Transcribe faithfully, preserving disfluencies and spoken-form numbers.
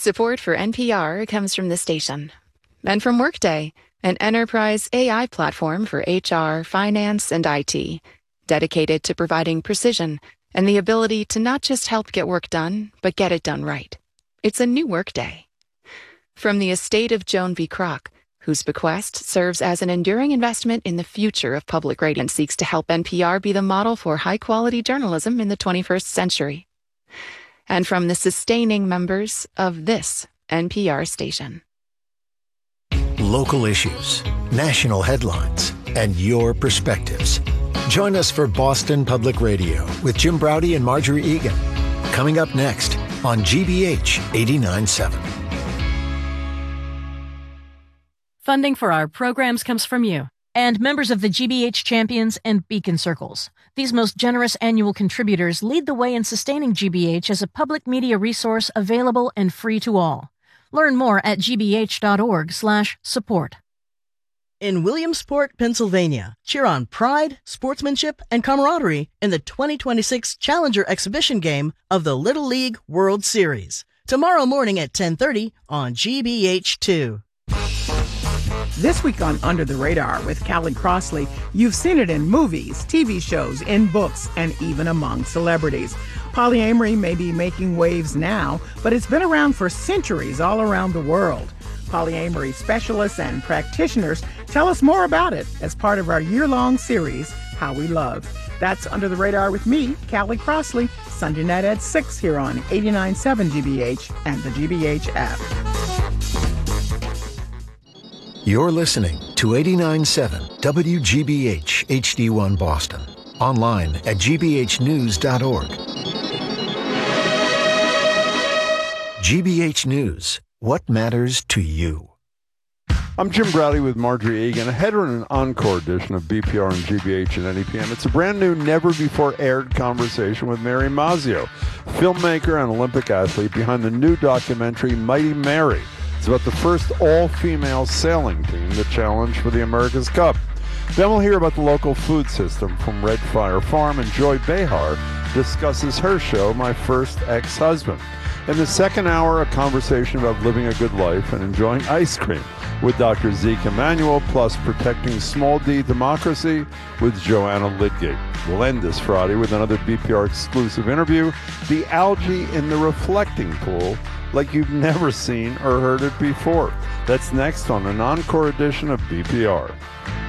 Support for N P R comes from the station and from Workday, an enterprise A I platform for H R, finance, and I T, dedicated to providing precision and the ability to not just help get work done, but get it done right. It's a new Workday. From the estate of Joan V. Kroc, whose bequest serves as an enduring investment in the future of public radio and seeks to help N P R be the model for high-quality journalism in the twenty-first century. And from the sustaining members of this N P R station. Local issues, national headlines, and your perspectives. Join us for Boston Public Radio with Jim Braude and Marjorie Egan. Coming up next on G B H eighty-nine point seven. Funding for our programs comes from you and members of the G B H Champions and Beacon Circles. These most generous annual contributors lead the way in sustaining G B H as a public media resource available and free to all. Learn more at gbh.org slash support. In Williamsport, Pennsylvania, cheer on pride, sportsmanship, and camaraderie in the twenty twenty-six Challenger Exhibition game of the Little League World Series. Tomorrow morning at ten thirty on G B H two. This week on Under the Radar with Callie Crossley, you've seen it in movies, T V shows, in books, and even among celebrities. Polyamory may be making waves now, but it's been around for centuries all around the world. Polyamory specialists and practitioners tell us more about it as part of our year-long series, How We Love. That's Under the Radar with me, Callie Crossley, Sunday night at six here on eighty-nine point seven G B H and the G B H app. You're listening to eighty-nine point seven W G B H H D one Boston. Online at g b h news dot org. G B H News. What matters to you? I'm Jim Braude with Marjorie Egan, ahead on an encore edition of B P R and G B H and N E P M. It's a brand new, never-before-aired conversation with Mary Mazzio, filmmaker and Olympic athlete behind the new documentary Mighty Mary. It's about the first all-female sailing team that challenged for the America's Cup. Then we'll hear about the local food system from Red Fire Farm, and Joy Behar discusses her show, My First Ex-Husband. In the second hour, a conversation about living a good life and enjoying ice cream with Doctor Zeke Emanuel, plus protecting small d democracy with Joanna Lidgate. We'll end this Friday with another B P R exclusive interview, The Algae in the Reflecting Pool, like you've never seen or heard it before. That's next on an encore edition of B P R.